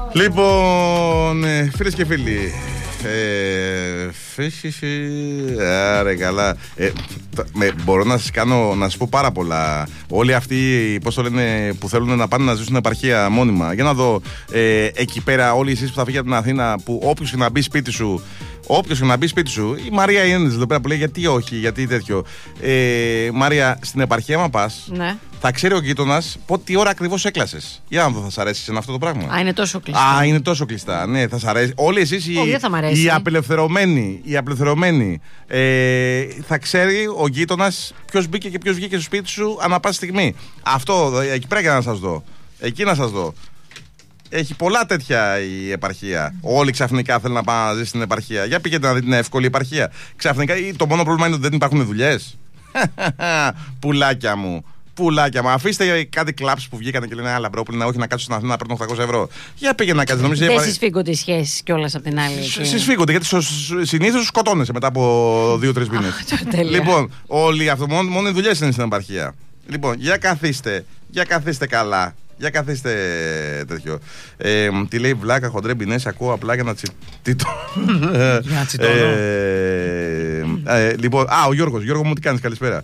Λοιπόν, φίλες και φίλοι, άρα καλά. Μπορώ να σας κάνω, να σας πω πάρα πολλά. Όλοι αυτοί, πώς το λένε, που θέλουν να πάνε να ζήσουν επαρχία μόνιμα. Για να δω εκεί πέρα, όλοι εσείς που θα φύγετε από την Αθήνα, που όποιος και να μπει σπίτι σου, η Μαρία είναι εδώ πέρα που λέει γιατί όχι, γιατί τέτοιο. Μαρία, στην επαρχία, άμα πας, ναι, θα ξέρει ο γείτονας τι ώρα ακριβώς έκλασες. Για να δω, θα σ' αρέσει σε αυτό το πράγμα. Α, είναι τόσο κλειστά. Είναι τόσο κλειστά. Ναι, θα σ' αρέσει. Όλοι εσείς οι απελευθερωμένοι, θα ξέρει ο γείτονας ποιος μπήκε και ποιος βγήκε στο σπίτι σου ανά πάση στιγμή. Αυτό, εκεί πρέπει να σας δω. Εκεί να σας δω. Έχει πολλά τέτοια η επαρχία. Όλοι ξαφνικά θέλουν να πάνε να ζήσουν στην επαρχία. Για πήγαινε να δείτε την εύκολη επαρχία. Ξαφνικά το μόνο πρόβλημα είναι ότι δεν υπάρχουν δουλειές. Πουλάκια μου. Αφήστε κάτι κλαψ που βγήκανε και λένε άλλα μπρόπουλα, όχι να κάτσω στην Αθήνα να παίρνω 800 ευρώ. Για πήγαινε να κάτσει. Δεν συσφίγγονται οι σχέσεις κιόλας απ' την άλλη. Συσφίγονται, γιατί συνήθως σκοτώνεσαι μετά από 2-3 μήνες. Λοιπόν, όλοι αυτό, μόνο οι δουλειές είναι στην επαρχία. Λοιπόν, για καθίστε καλά. Για καθίστε τέτοιο. Τι λέει βλάκα, χοντρέ μπινές, ακούω απλά για να τσιτώνω. Λοιπόν, ο Γιώργο μου τι κάνεις, καλησπέρα.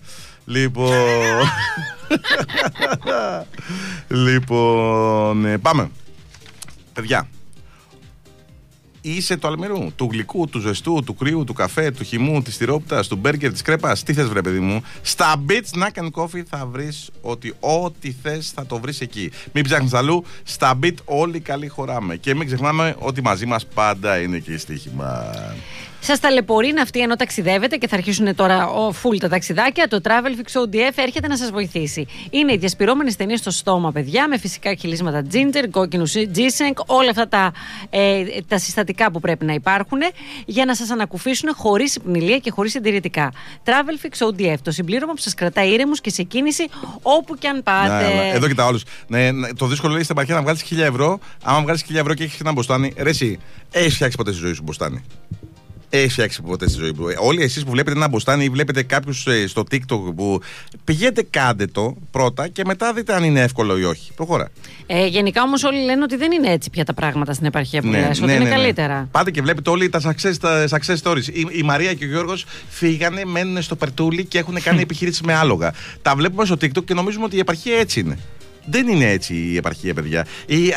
Λοιπόν, πάμε. Παιδιά, είσαι του αλμυρού, του γλυκού, του ζεστού, του κρύου, του καφέ, του χυμού, της τυρόπιτας, του μπέργκερ, της κρέπας. Τι θες βρε παιδί μου? Στα Beats Snack and Coffee θα βρεις ό,τι θες θα το βρεις εκεί. Μην ψάχνεις αλλού, στα Beat όλοι καλή χωράμε. Και μην ξεχνάμε ότι μαζί μας πάντα είναι και η στοίχημα. Σας ταλαιπωρεί ναυτί ενώ ταξιδεύετε και θα αρχίσουν τώρα full τα ταξιδάκια. Το Travel Fix ODF έρχεται να σας βοηθήσει. Είναι οι διασπυρώμενες ταινίες στο στόμα, παιδιά, με φυσικά χυλίσματα ginger, κόκκινου ginseng, όλα αυτά τα συστατικά που πρέπει να υπάρχουν για να σας ανακουφίσουν χωρίς πνηλία και χωρίς συντηρητικά. Travel Fix ODF, το συμπλήρωμα που σας κρατάει ήρεμους και σε κίνηση όπου και αν πάτε. Εδώ κοιτάω όλους. Το δύσκολο λέει στην επαρχία να βγάλεις 1.000 ευρώ. Άμα βγάλεις 1.000 ευρώ και έχεις ένα μποστάνι, ρε εσύ, έχεις φτιάξει ποτέ στη ζωή σου μποστάνι? Έχει φτιάξει ποτέ στη ζωή του? Όλοι εσείς που βλέπετε ένα μποστάνι ή βλέπετε κάποιους στο TikTok που πηγαίνετε, κάντε το πρώτα και μετά δείτε αν είναι εύκολο ή όχι. Προχώρα. Γενικά όμως όλοι λένε ότι δεν είναι έτσι πια τα πράγματα στην επαρχία που λες, ότι είναι καλύτερα. Πάτε και βλέπετε όλοι τα success stories. Η Μαρία και ο Γιώργος φύγανε, μένουν στο Περτούλι και έχουν κάνει επιχείρηση με άλογα. Τα βλέπουμε στο TikTok και νομίζουμε ότι η επαρχία έτσι είναι. Δεν είναι έτσι η επαρχία, παιδιά.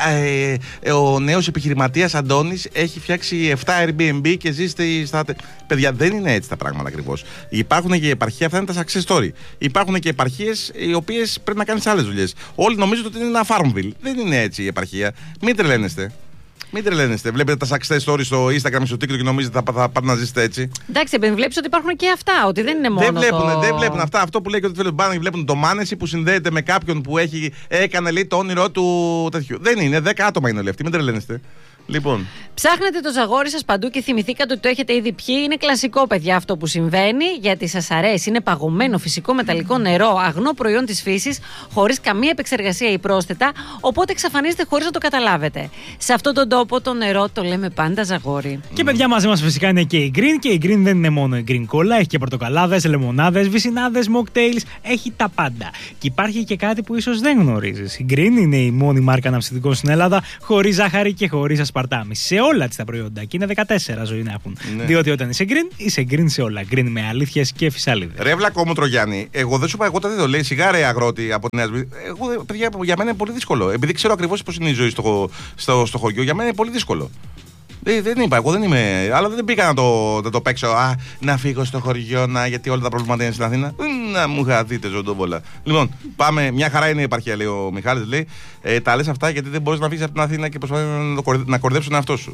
Ο νέος επιχειρηματίας Αντώνης έχει φτιάξει 7 Airbnb και ζει στα. Παιδιά, δεν είναι έτσι τα πράγματα ακριβώς. Υπάρχουν και επαρχία, αυτά είναι τα success story. Υπάρχουν και επαρχίες οι οποίες πρέπει να κάνεις άλλες δουλειές. Όλοι νομίζουν ότι είναι ένα Farmville. Δεν είναι έτσι η επαρχία. Μην τρελαίνεστε. Βλέπετε τα success stories στο Instagram, στο TikTok και νομίζετε θα πάτε να ζήσετε έτσι. Εντάξει, επειδή βλέπεις ότι υπάρχουν και αυτά, ότι δεν είναι μόνο. Δεν βλέπουν αυτά. Αυτό που λέει και ότι θέλουν πάνε και βλέπουν το μάνεση που συνδέεται με κάποιον που έκανε λέει, το όνειρό του τέτοιου. Δεν είναι, 10 άτομα είναι όλοι αυτοί, μην τρελαίνεστε. Λοιπόν. Ψάχνετε το ζαγόρι σας παντού και θυμηθήκατε ότι το έχετε ήδη πιει. Είναι κλασικό, παιδιά, αυτό που συμβαίνει, γιατί σας αρέσει. Είναι παγωμένο φυσικό μεταλλικό νερό, αγνό προϊόν της φύσης, χωρίς καμία επεξεργασία ή πρόσθετα, οπότε εξαφανίζεται χωρίς να το καταλάβετε. Σε αυτόν τον τόπο το νερό το λέμε πάντα ζαγόρι. Και παιδιά, μαζί μας φυσικά είναι και η Green, και η Green δεν είναι μόνο η Green Cola, έχει και πορτοκαλάδες, λεμονάδες, βυσσινάδες, mocktails, έχει τα πάντα. Και υπάρχει και κάτι που ίσως δεν γνωρίζεις. Η Green είναι η μόνη μάρκα αναψυκτικών στην Ελλάδα, χωρίς ζάχαρη και χωρίς ασπαρτάμι. Σε όλα τα προϊόντα. Και είναι 14 ζωή να έχουν. Ναι. Διότι όταν είσαι green σε όλα. Green με αλήθειες και φυσαλίδες. Ρε βλακόμουτρο Γιάννη, εγώ δεν σου είπα, εγώ δεν το λέει σιγάρε αγρότη από την Νέα. Εγώ, παιδιά, για μένα είναι πολύ δύσκολο. Επειδή ξέρω ακριβώς πώς είναι η ζωή στο χωριό, για μένα είναι πολύ δύσκολο. Δεν είπα, εγώ δεν είμαι. Αλλά δεν πήγα να το παίξω. Να φύγω στο χωριό, γιατί όλα τα προβλήματα είναι στην Αθήνα. Να μου χαθείτε ζωντόβολα. Λοιπόν, πάμε. Μια χαρά είναι η επαρχία, λέει ο Μιχάλης. Λέει, τα λες αυτά γιατί δεν μπορείς να φύγεις από την Αθήνα και προσπαθείς να κορδέψεις τον εαυτό σου.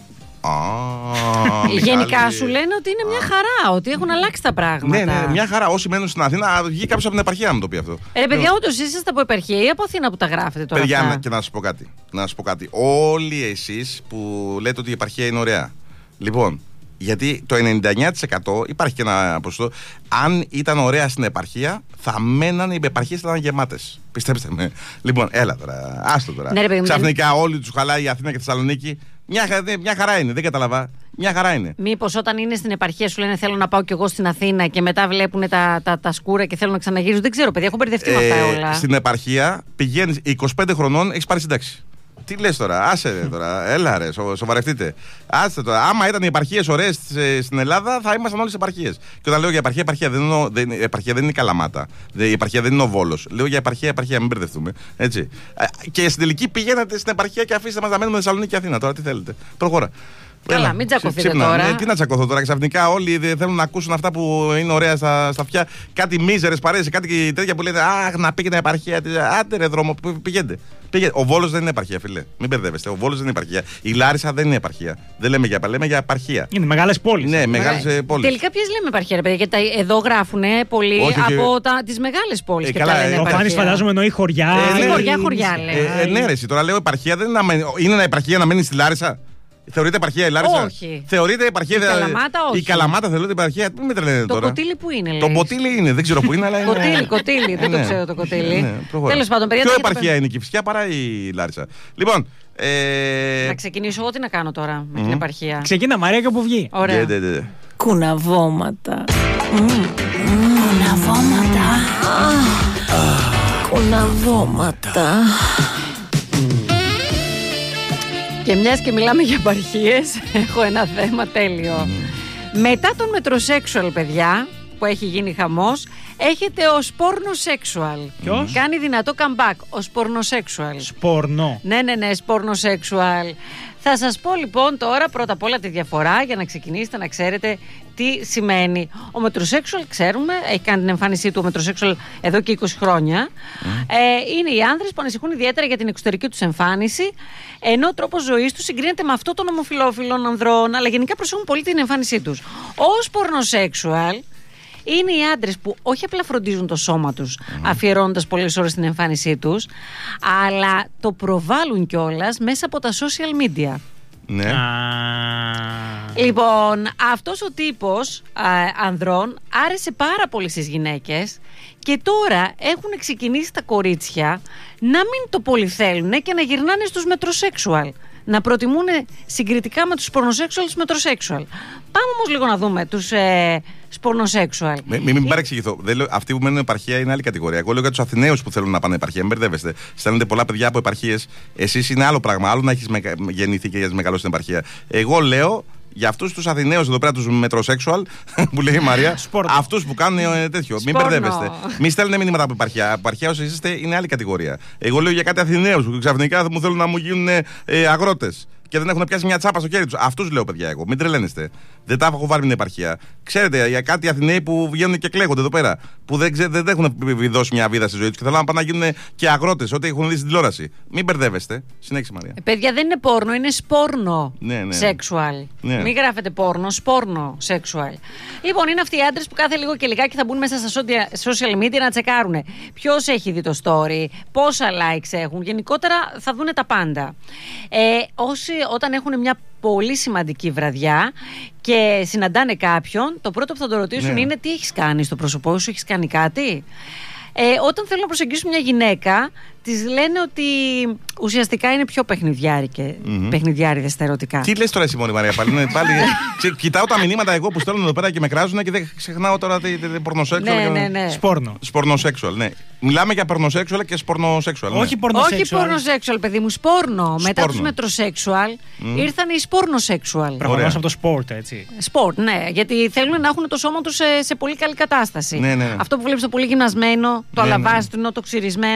Γενικά σου λένε ότι είναι μια χαρά, ότι έχουν αλλάξει τα πράγματα. Ναι, μια χαρά. Όσοι μένουν στην Αθήνα, βγει κάποιος από την επαρχία να μου το πει αυτό. Παιδιά, όντως είσαστε από επαρχία ή από Αθήνα που τα γράφετε τώρα? Παιδιά, και να σας πω κάτι. Όλοι εσείς που λέτε ότι η επαρχία είναι ωραία. Λοιπόν, γιατί το 99% υπάρχει και ένα ποσοστό. Αν ήταν ωραία στην επαρχία, θα μένανε οι επαρχίες, θα ήταν γεμάτες. Πιστέψτε με. Λοιπόν, έλα τώρα, άστο τώρα. Ναι, ξαφνικά όλοι τους χαλάει η Αθήνα και η Θεσσαλονίκη. Μια χαρά είναι, δεν κατάλαβα. Μια χαρά είναι. Μήπως όταν είναι στην επαρχία σου λένε θέλω να πάω κι εγώ στην Αθήνα και μετά βλέπουν τα σκούρα και θέλουν να ξαναγυρίζουν? Δεν ξέρω, παιδιά, έχω μπερδευτεί με αυτά όλα. Στην επαρχία πηγαίνεις 25 χρονών, έχεις πάρει σύνταξη. Τι λες τώρα, άσε τώρα, έλα ρε, σοβαρευτείτε. Άσε τώρα, άμα ήταν οι επαρχίες ωραίες στην Ελλάδα, θα ήμασταν όλες επαρχίες. Και όταν λέω για επαρχία, επαρχία δεν είναι η Καλαμάτα. Η επαρχία δεν είναι ο Βόλος. Λέω για επαρχία, μην μπερδευτούμε. Έτσι. Και στην τελική πηγαίνατε στην επαρχία και αφήστε μας να μένουμε Θεσσαλονίκη και Αθήνα. Τώρα τι θέλετε. Προχώρα. Καλά, μην τσακωθείτε τώρα. Τι να τσακωθώ τώρα, ξαφνικά όλοι θέλουν να ακούσουν αυτά που είναι ωραία στα αυτιά. Κάτι μίζερες παρέες, κάτι τέτοια που λένε αχ, να πήγαινε επαρχία. Άντε ρε δρόμο, πηγαίνετε. Ο Βόλος δεν είναι επαρχία, φίλε. Μην μπερδεύεστε. Ο Βόλος δεν είναι επαρχία. Η Λάρισα δεν είναι επαρχία. Δεν λέμε για επαρχία. Είναι μεγάλες πόλεις. Ναι, μεγάλες πόλεις. Τελικά ποιες λέμε επαρχία, ρε παιδιά, γιατί εδώ γράφουν πολλοί από τις μεγάλες πόλεις. Ο Φάνης φαντάζομαι εννοεί χωριά. Χωριά λέει. Ναι, ρε, τώρα λέω επαρχία δεν είναι ένα επαρχία να μένει στη Λάρισα. Θεωρείται επαρχία η Λάρισα? Όχι. Θεωρείται επαρχία. Η Καλαμάτα, όχι. Η Καλαμάτα θεωρείται επαρχία. Μην με τρελαίνετε τώρα. Το Κωτήλι που είναι, λέει. Το Ποτήλι είναι, δεν ξέρω που είναι, αλλά είναι. Κωτήλι, δεν το ξέρω το Κωτήλι. Τέλος πάντων, παιδιά. Πιο επαρχία είναι η Κηφισιά παρά η Λάρισα. Λοιπόν. Να ξεκινήσω εγώ τι να κάνω τώρα με την επαρχία. Ξεκίνα, Μαρία, και όπου βγει. Ωραία. Κουναβώματα. Κουναβώματα. Και μιας και μιλάμε για επαρχίες, έχω ένα θέμα τέλειο. Μετά τον μετροσέξουαλ, παιδιά, που έχει γίνει χαμός, έχετε ο σπόρνοσέξουαλ. Ποιος? Κάνει δυνατό comeback, ο σπόρνοσέξουαλ. Σπόρνο. Ναι, σπόρνοσέξουαλ. Θα σας πω λοιπόν τώρα πρώτα απ' όλα τη διαφορά για να ξεκινήσετε να ξέρετε τι σημαίνει. Ο μετροσέξουαλ, ξέρουμε, έχει κάνει την εμφάνισή του ο μετροσέξουαλ εδώ και 20 χρόνια. Είναι οι άνδρες που ανησυχούν ιδιαίτερα για την εξωτερική τους εμφάνιση, ενώ ο τρόπος ζωής τους συγκρίνεται με αυτό των ομοφυλόφιλων ανδρών, αλλά γενικά προσέχουν πολύ την εμφάνισή τους. Ο σπόρνοσέξουαλ είναι οι άντρες που όχι απλά φροντίζουν το σώμα τους, αφιερώνοντας πολλές ώρες στην εμφάνισή τους, αλλά το προβάλλουν κιόλας μέσα από τα social media. Ναι. Λοιπόν, αυτός ο τύπος ανδρών άρεσε πάρα πολύ στις γυναίκες και τώρα έχουν ξεκινήσει τα κορίτσια να μην το πολύ θέλουν και να γυρνάνε στους μετροσέξουαλ. Να προτιμούν συγκριτικά με τους πορνοσέξουαλ τους μετροσέξουαλ. Πάμε όμως λίγο να δούμε τους σπορνοσέξουαλ. Μην παρεξηγηθώ. Αυτοί που μένουν επαρχία είναι άλλη κατηγορία. Εγώ λέω για τους Αθηναίους που θέλουν να πάνε επαρχία. Μην μπερδεύεστε. Στέλνετε πολλά παιδιά από επαρχίες. Εσείς είναι άλλο πράγμα. Άλλο να έχεις γεννηθεί και έχεις μεγαλώσει στην επαρχία. Εγώ λέω για αυτούς τους Αθηναίους εδώ πέρα, τους μετροσέξουαλ, που λέει η Μαρία, αυτούς που κάνουν τέτοιο. Μην μπερδεύεστε. Μην στέλνετε μηνύματα από επαρχία. Επαρχία όσοι είστε είναι άλλη κατηγορία. Εγώ λέω για κάτι Αθηναίους που ξαφνικά μου θέλουν να μου γίνουν αγρότες και δεν έχουν πιάσει μια τσάπα στο χέρι τους. Αυτούς λέω, παιδιά, εγώ. Μην τρελαίνεστε. Δεν τα έχω βάλει με την επαρχία. Ξέρετε, για κάτι Αθηναίοι που βγαίνουν και κλαίγονται εδώ πέρα. Που δεν έχουν δώσει μια βίδα στη ζωή τους και θέλουν να πάνε να γίνουν και αγρότες, ό,τι έχουν δει στην τηλεόραση. Μην μπερδεύεστε. Συνέχισε, Μαρία. Παιδιά, δεν είναι πόρνο, είναι σπόρνο σεξουαλ. Ναι. Μην γράφετε πόρνο, σπόρνο σεξουαλ. Λοιπόν, είναι αυτοί οι άντρες που κάθε λίγο και λιγάκι θα μπουν μέσα στα social media να τσεκάρουν ποιος έχει δει το story, πόσα likes έχουν. Γενικότερα θα δουν τα πάντα. Όσοι όταν έχουν μια πολύ σημαντική βραδιά και συναντάνε κάποιον, το πρώτο που θα το ρωτήσουν είναι τι έχεις κάνει στο πρόσωπό σου, έχεις κάνει κάτι. Όταν θέλουν να προσεγγίσουν μια γυναίκα, της λένε ότι ουσιαστικά είναι πιο παιχνιδιάριδες τα ερωτικά. Τι λες τώρα εσύ μόνη, Μαρία, πάλι κοιτάω τα μηνύματα εγώ που στέλνουν εδώ πέρα και με κράζουν και δεν ξεχνάω τώρα την πορνοσέξουαλ. Ναι. Σπορνοσέξουαλ, ναι. Μιλάμε για πορνοσέξουαλ και σπορνοσέξουαλ. Ναι. Όχι πορνοσέξουαλ, παιδί μου, σπόρνο. Μετά τους μετροσέξουαλ ήρθαν οι σπόρνοσέξουαλ. Προχωράς από το σπορτ, έτσι. Σπορτ, ναι, γιατί θέλουν να έχουν το σώμα τους σε πολύ καλή κατάσταση. Ναι. Αυτό που βλέπεις το πολύ γυμνασμένο, το αλαβάστινο, το ξυρισμένο.